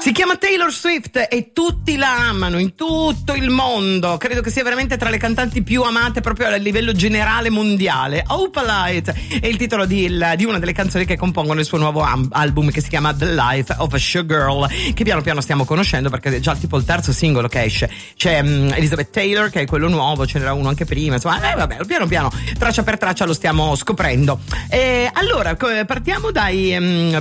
Si chiama Taylor Swift e tutti la amano in tutto il mondo. Credo che sia veramente tra le cantanti più amate proprio a livello generale mondiale. Oh Polite è il titolo di una delle canzoni che compongono il suo nuovo album, che si chiama The Life of a Showgirl, che piano piano stiamo conoscendo, perché è già tipo il terzo singolo che esce. C'è Elizabeth Taylor, che è quello nuovo, ce n'era uno anche prima, insomma, vabbè, piano piano, traccia per traccia lo stiamo scoprendo. Allora partiamo dai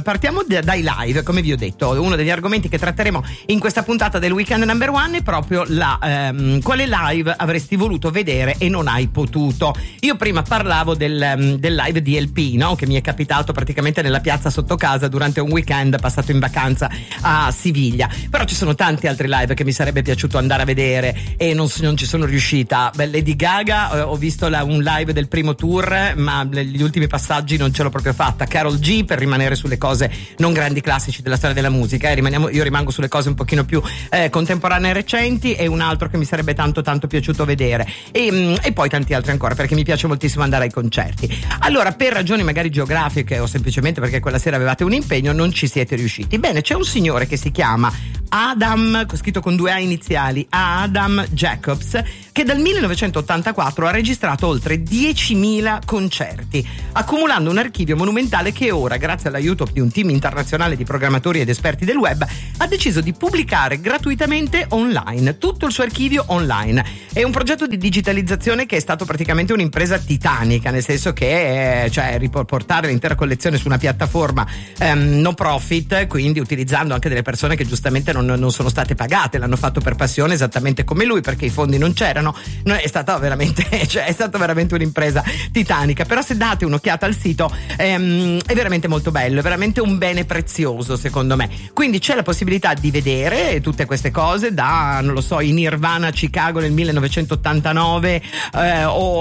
live, come vi ho detto. Uno degli argomenti che tratteremo in questa puntata del Weekend Number One è proprio quale live avresti voluto vedere e non hai potuto. Io prima parlavo del live di LP, no? Che mi è capitato praticamente nella piazza sotto casa durante un weekend passato in vacanza a Siviglia, però ci sono tanti altri live che mi sarebbe piaciuto andare a vedere e non ci sono riuscita. Lady Gaga, ho visto un live del primo tour, ma gli ultimi passaggi non ce l'ho proprio fatta. Karol G, per rimanere sulle cose non grandi classici della storia della musica, io rimango sulle cose un pochino più contemporanee e recenti, e un altro che mi sarebbe tanto piaciuto vedere, e poi tanti altri ancora, perché mi piace moltissimo andare ai concerti. Allora, per ragioni magari geografiche o semplicemente perché quella sera avevate un impegno, non ci siete riusciti. Bene, c'è un signore che si chiama Adam, scritto con 2 A iniziali, Adam Jacobs, che dal 1984 ha registrato oltre 10.000 concerti, accumulando un archivio monumentale che ora, grazie all'aiuto di un team internazionale di programmatori ed esperti del web, ha deciso di pubblicare gratuitamente online, tutto il suo archivio online. È un progetto di digitalizzazione che è stato praticamente un'impresa titanica, nel senso che riportare l'intera collezione su una piattaforma no profit, quindi utilizzando anche delle persone che giustamente non sono state pagate, l'hanno fatto per passione esattamente come lui, perché i fondi non c'erano. È stata veramente un'impresa titanica. Però se date un'occhiata al sito è veramente molto bello, è veramente un bene prezioso secondo me. Quindi c'è la possibilità di vedere tutte queste cose da, non lo so, in Nirvana a Chicago nel 1989 o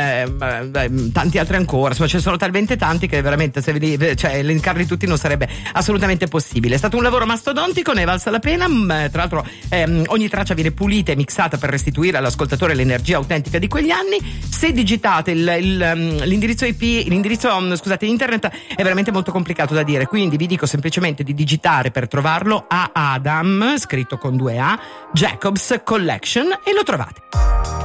tanti altri ancora. Insomma, ce ne sono talmente tanti che veramente se elencarli tutti non sarebbe assolutamente possibile. È stato un lavoro mastodontico, ne è valsa la pena. Tra l'altro ogni traccia viene pulita e mixata per restituire all'ascoltatore l'energia autentica di quegli anni. Se digitate l'indirizzo internet è veramente molto complicato da dire, quindi vi dico semplicemente di digitare per trovarlo a Adam, scritto con 2 A, Jacobs Collection, e lo trovate.